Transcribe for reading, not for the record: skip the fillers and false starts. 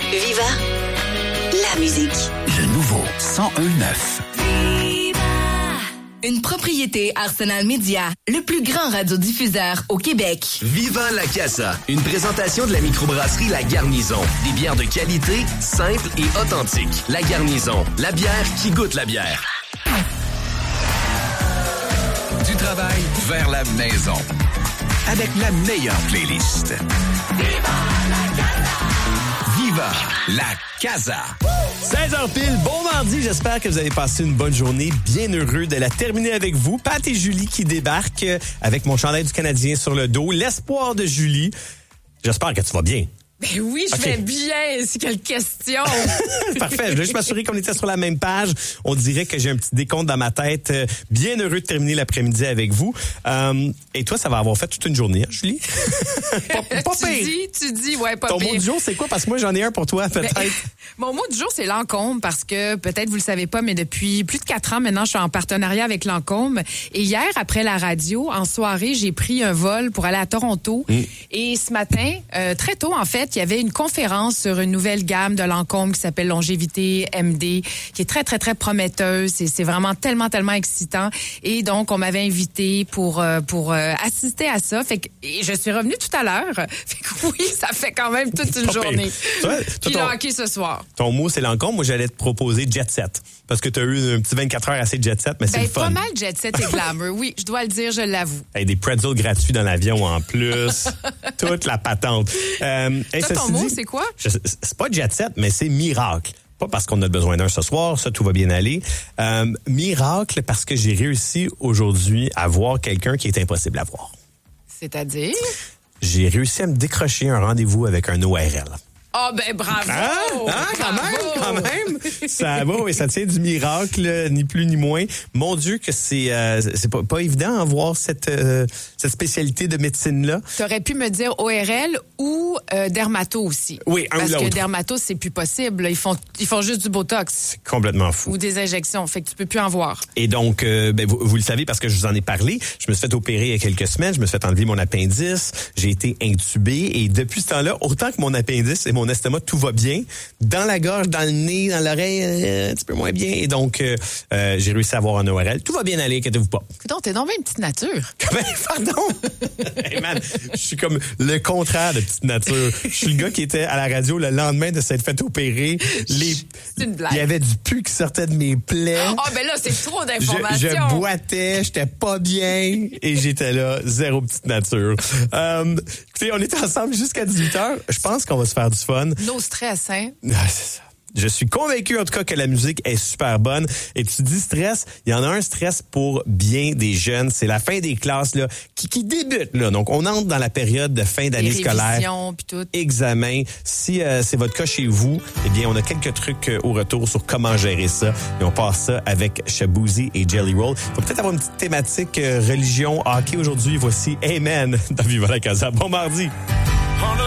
Viva la musique. Le nouveau 101.9. Une propriété Arsenal Média, le plus grand radiodiffuseur au Québec. Viva la Casa, une présentation de la microbrasserie La Garnison. Des bières de qualité, simples et authentiques. La Garnison, la bière qui goûte la bière. Du travail vers la maison. Avec la meilleure playlist. Viva la Casa! Viva la Casa! 16h pile, bon mardi, j'espère que vous avez passé une bonne journée, bien heureux de la terminer avec vous. Pat et Julie qui débarquent avec mon chandail du Canadien sur le dos, l'espoir de Julie. J'espère que tu vas bien. Ben oui, je vais bien. C'est quelle question? Parfait. Je voulais juste m'assurer qu'on était sur la même page. On dirait que j'ai un petit décompte dans ma tête. Bien heureux de terminer l'après-midi avec vous. Et toi, ça va avoir fait toute une journée, hein, Julie? pas pire. Tu dis, ouais, pas Ton pire. mot du jour, c'est quoi? Parce que moi, j'en ai un pour toi, peut-être. Mon mot du jour, c'est Lancôme, parce que peut-être vous le savez pas, mais depuis plus de 4 ans maintenant, je suis en partenariat avec Lancôme. Et hier, après la radio, en soirée, j'ai pris un vol pour aller à Toronto. Et ce matin, très tôt, en fait, il y avait une conférence sur une nouvelle gamme de Lancôme qui s'appelle Longévité MD, qui est très, très, très prometteuse. C'est vraiment tellement, tellement excitant. Et donc, on m'avait invité pour assister à ça. Fait que, et je suis revenue tout à l'heure. Fait que oui, ça fait quand même toute une journée. Puis le hockey ce soir. Ton mot, c'est Lancôme. Moi, j'allais te proposer Jet Set. Parce que tu as eu un petit 24 heures assez Jet Set, mais c'est le fun. Pas mal Jet Set et glamour. Oui, je dois le dire, je l'avoue. Hey, des pretzels gratuits dans l'avion en plus. Toute la patente. Toi, ton mot, c'est quoi? C'est pas Jet Set, mais c'est miracle. Pas parce qu'on a besoin d'un ce soir, ça, tout va bien aller. Miracle parce que j'ai réussi aujourd'hui à voir quelqu'un qui est impossible à voir. C'est-à-dire? J'ai réussi à me décrocher un rendez-vous avec un ORL. Ah, ben bravo! Quand même! Ça va, et ça tient du miracle, ni plus ni moins. Mon Dieu, que c'est pas évident à voir cette spécialité de médecine-là. T'aurais pu me dire ORL ou dermato aussi. Oui, un ou l'autre. Parce que dermato, c'est plus possible. Ils font juste du Botox. C'est complètement fou. Ou des injections. Fait que tu peux plus en voir. Et donc, vous le savez parce que je vous en ai parlé. Je me suis fait opérer il y a quelques semaines. Je me suis fait enlever mon appendice. J'ai été intubé. Et depuis ce temps-là, autant que mon appendice et mon estomac, tout va bien. Dans la gorge, dans le nez, dans l'oreille, un petit peu moins bien. Et donc, j'ai réussi à avoir un ORL. Tout va bien aller, inquiétez-vous pas. Écoute, t'es donc une petite nature. Ben, pardon! Hey man, je suis comme le contraire de petite nature. Je suis le gars qui était à la radio le lendemain de s'être fait opérer. C'est une blague. Il y avait du pus qui sortait de mes plaies. Ah, ben là, c'est trop d'informations. Je boitais, j'étais pas bien et j'étais là, zéro petite nature. Écoutez, on est ensemble jusqu'à 18h. Je pense qu'on va se faire du fun. No stress, hein? Ah, c'est ça. Je suis convaincu, en tout cas, que la musique est super bonne. Et tu dis stress, il y en a un stress pour bien des jeunes. C'est la fin des classes là qui débute. Là. Donc, on entre dans la période de fin d'année scolaire. Révisions, puis tout. Examen. Si c'est votre cas chez vous, eh bien, on a quelques trucs au retour sur comment gérer ça. Et on passe ça avec Shaboozey et Jelly Roll. Il faut peut-être avoir une petite thématique religion, hockey aujourd'hui. Voici Amen dans Viva la Casa. Bon mardi!